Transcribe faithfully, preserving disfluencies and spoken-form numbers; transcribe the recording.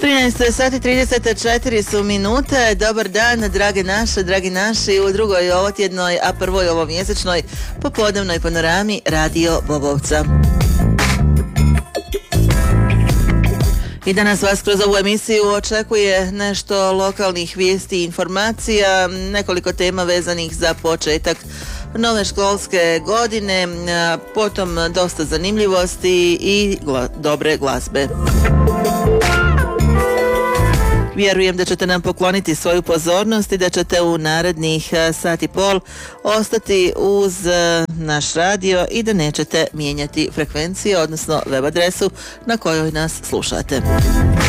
trinaest sati trideset četiri su minute. Dobar dan, drage naše, dragi naši, u drugoj ovotjednoj, a prvoj ovomjesečnoj popodnevnoj panorami Radio Bobovca. I danas vas kroz ovu emisiju očekuje nešto lokalnih vijesti i informacija, nekoliko tema vezanih za početak nove školske godine, potom dosta zanimljivosti i gla- dobre glazbe. Vjerujem da ćete nam pokloniti svoju pozornost i da ćete u narednih sat i pol ostati uz naš radio i da nećete mijenjati frekvencije, odnosno web adresu na kojoj nas slušate.